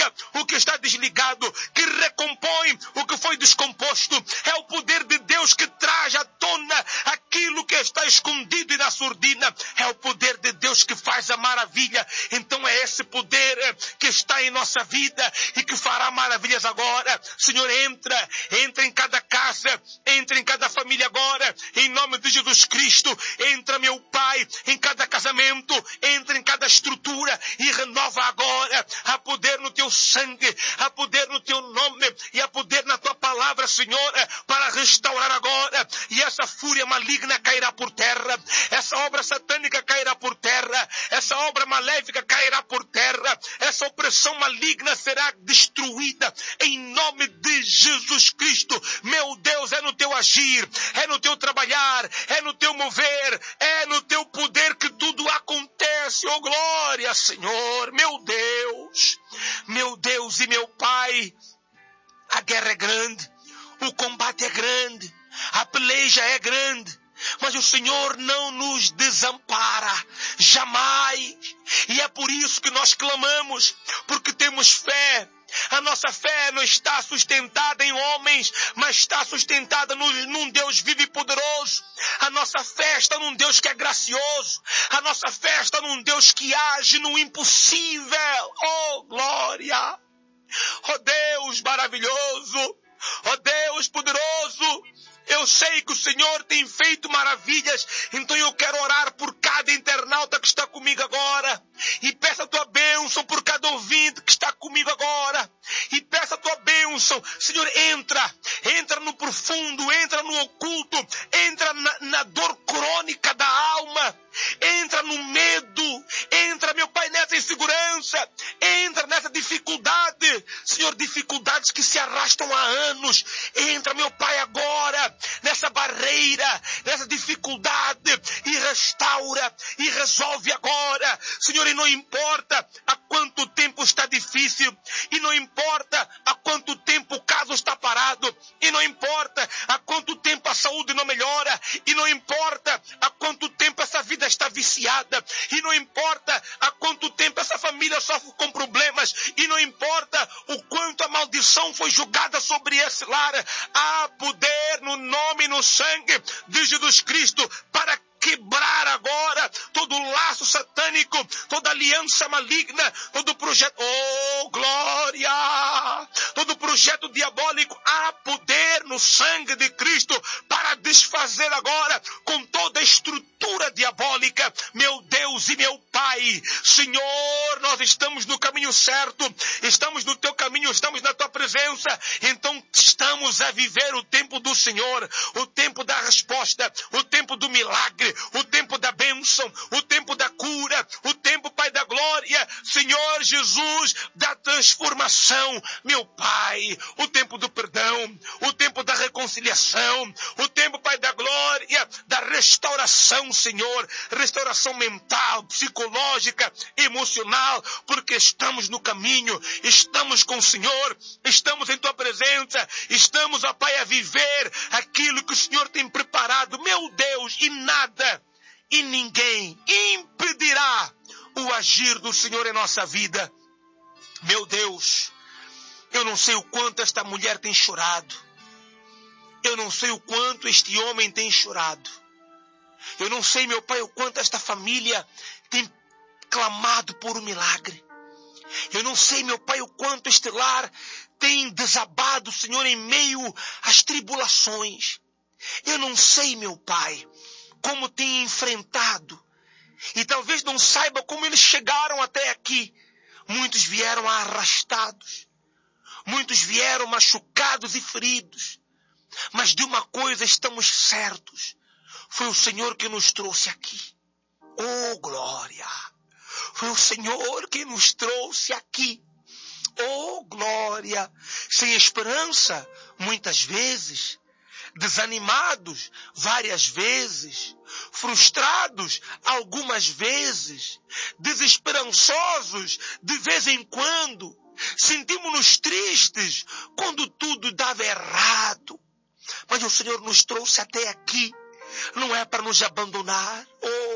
liga o que está desligado, que recompõe o que foi descomposto. É o poder de Deus que traz à tona aquilo que está escondido e na surdina. É o poder de Deus que faz a maravilha. Então é esse poder que está em nossa vida e que fará maravilhas agora. Senhor, entra em cada casa, entra em cada família agora, em nome de Jesus Cristo. Entra, meu Pai, em cada casamento, entra em cada estrutura e renova agora. Há poder no teu sangue, há poder no teu nome e há poder na tua palavra, Senhor, para restaurar agora. E essa fúria maligna cairá por terra, essa obra satânica cairá por terra, essa obra maléfica cairá por terra, essa opressão maligna será destruída em nome de Jesus Cristo. Meu Deus, é no teu agir, é no teu trabalhar, é no teu mover, é no teu poder que tudo acontece. Oh, glória, Senhor, meu Deus e meu Pai. A guerra é grande, o combate é grande, a peleja é grande, mas o Senhor não nos desampara, jamais. E é por isso que nós clamamos, porque temos fé. A nossa fé não está sustentada em homens, mas está sustentada num Deus vivo e poderoso. A nossa fé está num Deus que é gracioso. A nossa fé está num Deus que age no impossível. Oh, glória! Oh, Deus maravilhoso! Oh, Deus poderoso! Eu sei que o Senhor tem feito maravilhas, então eu quero orar por cada internauta que está comigo agora. E peça a tua bênção por cada ouvinte que está comigo agora. E peça a tua bênção. Senhor, entra no profundo, entra no oculto, entra na dor crônica da alma. Entra no medo, entra, meu Pai, nessa insegurança, entra nessa dificuldade. Senhor, dificuldades que se arrastam há anos. Entra, meu Pai, agora nessa barreira, nessa dificuldade e restaura e resolve agora. Senhor, e não importa há quanto tempo está difícil, e não importa há quanto tempo o caso está parado, e não importa há quanto tempo a saúde não melhora, e não importa há quanto tempo essa vida está viciada, e não importa há quanto tempo essa família sofre com problemas, e não importa o quanto a maldição foi jogada sobre esse lar. Há poder no nome e no sangue de Jesus Cristo para quebrar agora todo laço satânico, toda aliança maligna, todo projeto, oh glória, todo projeto diabólico. Há poder no sangue de Cristo para desfazer agora com toda a estrutura diabólica. Meu Deus e meu Pai, Senhor, nós estamos no caminho certo, estamos no teu caminho, estamos na tua presença, então estamos a viver o tempo do Senhor, o tempo da resposta, o tempo do milagre, o tempo da bênção, o tempo da cura, o tempo, Pai da glória, Senhor Jesus, da transformação, meu Pai, o tempo do perdão, o tempo da reconciliação, o tempo, Pai da glória, da restauração, Senhor, restauração mental, psicológica, emocional, porque estamos no caminho, estamos com o Senhor, estamos em tua presença, estamos, ó Pai, a viver aquilo que o Senhor tem preparado, meu Deus, e nada e ninguém impedirá o agir do Senhor em nossa vida. Meu Deus, eu não sei o quanto esta mulher tem chorado. Eu não sei o quanto este homem tem chorado. Eu não sei, meu Pai, o quanto esta família tem clamado por um milagre. Eu não sei, meu Pai, o quanto este lar tem desabado, Senhor, em meio às tribulações. Eu não sei, meu Pai, como tem enfrentado. E talvez não saiba como eles chegaram até aqui. Muitos vieram arrastados. Muitos vieram machucados e feridos. Mas de uma coisa estamos certos. Foi o Senhor que nos trouxe aqui. Oh, glória! Foi o Senhor que nos trouxe aqui. Oh, glória! Sem esperança, muitas vezes. Desanimados várias vezes, frustrados algumas vezes, desesperançosos de vez em quando, sentimos-nos tristes quando tudo dava errado. Mas o Senhor nos trouxe até aqui, não é para nos abandonar.